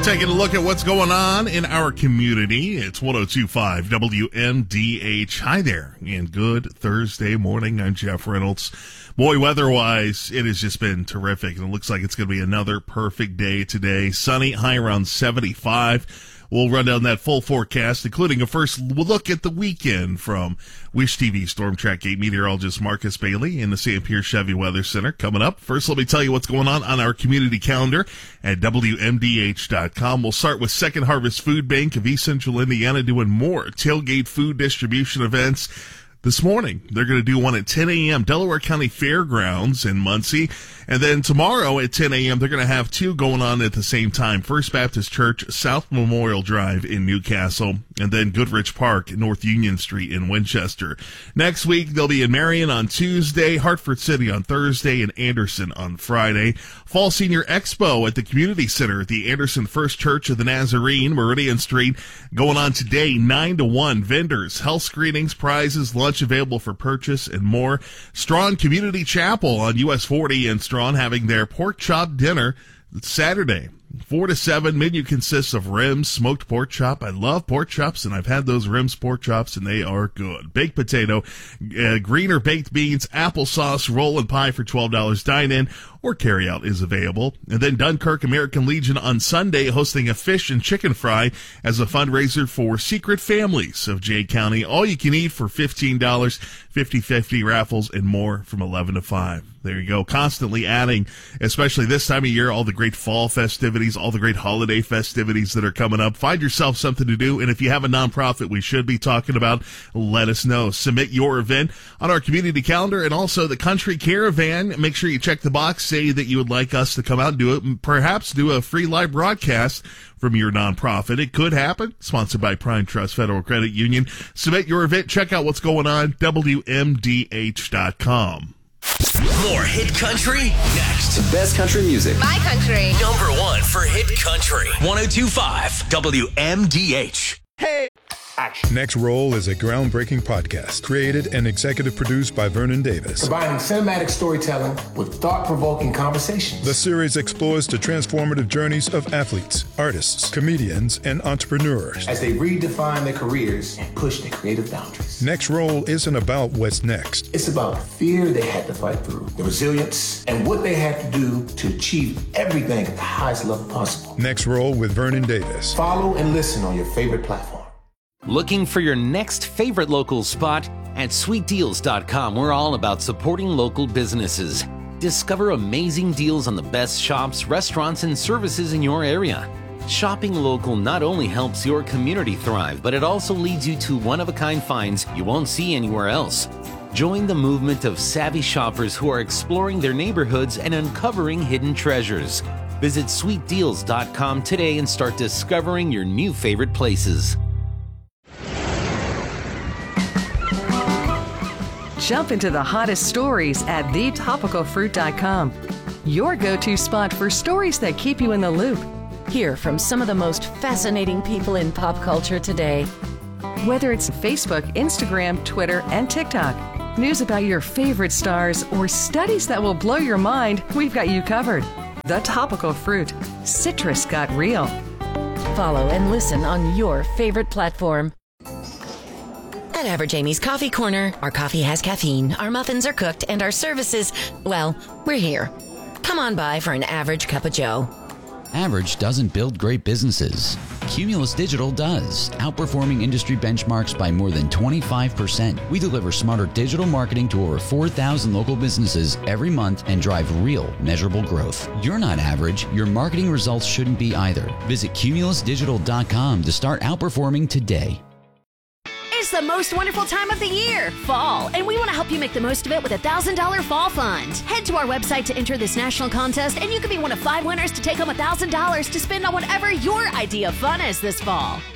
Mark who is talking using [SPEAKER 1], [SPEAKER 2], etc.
[SPEAKER 1] Taking a look at what's going on in our community. It's 102.5 WMDH. Hi there, and good Thursday morning. I'm Jeff Reynolds. Boy, weather-wise, it has just been terrific, and it looks like it's going to be another perfect day today. Sunny, high around 75. We'll run down that full forecast, including a first look at the weekend from Wish TV Storm Track 8 meteorologist Marcus Bailey in the St. Pierre Chevy Weather Center. Coming up, first let me tell you what's going on our community calendar at WMDH.com. We'll start with Second Harvest Food Bank of East Central Indiana doing more tailgate food distribution events. This morning, they're going to do one at 10 a.m. Delaware County Fairgrounds in Muncie. And then tomorrow at 10 a.m., they're going to have two going on at the same time. First Baptist Church, South Memorial Drive in Newcastle, and then Goodrich Park, North Union Street in Winchester. Next week, they'll be in Marion on Tuesday, Hartford City on Thursday, and Anderson on Friday. Fall Senior Expo at the Community Center at the Anderson First Church of the Nazarene, Meridian Street, going on today, 9 to 1. Vendors, health screenings, prizes, lunch available for purchase, and more. Strong Community Chapel on US 40 and Strong having their pork chop dinner Saturday. 4 to 7. Menu consists of ribs, smoked pork chop. I love pork chops, and I've had those ribs pork chops, and they are good. Baked potato, green or baked beans, applesauce, roll and pie for $12. Dine-in or carry-out is available. And then Dunkirk American Legion on Sunday hosting a fish and chicken fry as a fundraiser for Secret Families of Jay County. All you can eat for $15, 50/50 raffles, and more from 11 to 5. There you go. Constantly adding, especially this time of year, all the great fall festivities, all the great holiday festivities that are coming up. Find yourself something to do, and if you have a nonprofit we should be talking about, let us know. Submit your event on our community calendar, and also the Country Caravan. Make sure you check the box, say that you would like us to come out and do it, and perhaps do a free live broadcast from your nonprofit. It could happen. Sponsored by Prime Trust Federal Credit Union. Submit your event. Check out what's going on. WMDH.com.
[SPEAKER 2] More hit country next.
[SPEAKER 3] The best country music.
[SPEAKER 4] My country.
[SPEAKER 2] Number one for hit country. 102.5 WMDH.
[SPEAKER 3] Hey! Action.
[SPEAKER 5] Next Roll is a groundbreaking podcast created and executive produced by Vernon Davis.
[SPEAKER 6] Combining cinematic storytelling with thought-provoking conversations.
[SPEAKER 5] The series explores the transformative journeys of athletes, artists, comedians, and entrepreneurs
[SPEAKER 6] as they redefine their careers and push their creative boundaries.
[SPEAKER 5] Next Roll isn't about what's next.
[SPEAKER 6] It's about the fear they had to fight through, the resilience, and what they had to do to achieve everything at the highest level possible.
[SPEAKER 5] Next Roll with Vernon Davis.
[SPEAKER 6] Follow and listen on your favorite platform.
[SPEAKER 7] Looking for your next favorite local spot? At sweetdeals.com, we're all about supporting local businesses. Discover amazing deals on the best shops, restaurants, and services in your area. Shopping local not only helps your community thrive, but it also leads you to one-of-a-kind finds you won't see anywhere else. Join the movement of savvy shoppers who are exploring their neighborhoods and uncovering hidden treasures. Visit sweetdeals.com today and start discovering your new favorite places.
[SPEAKER 8] Jump into the hottest stories at thetopicalfruit.com. Your go-to spot for stories that keep you in the loop.
[SPEAKER 9] Hear from some of the most fascinating people in pop culture today.
[SPEAKER 8] Whether it's Facebook, Instagram, Twitter, and TikTok, news about your favorite stars, or studies that will blow your mind, we've got you covered. The Topical Fruit. Citrus got real.
[SPEAKER 9] Follow and listen on your favorite platform.
[SPEAKER 10] At Average Amy's Coffee Corner, our coffee has caffeine, our muffins are cooked, and our services, well, we're here. Come on by for an average cup of joe.
[SPEAKER 11] Average doesn't build great businesses. Cumulus Digital does, outperforming industry benchmarks by more than 25%. We deliver smarter digital marketing to over 4,000 local businesses every month and drive real, measurable growth. You're not average. Your marketing results shouldn't be either. Visit cumulusdigital.com to start outperforming today.
[SPEAKER 12] It's the most wonderful time of the year, fall, and we want to help you make the most of it with a $1,000 fall fund. Head to our website to enter this national contest, and you can be one of 5 winners to take home $1,000 to spend on whatever your idea of fun is this fall.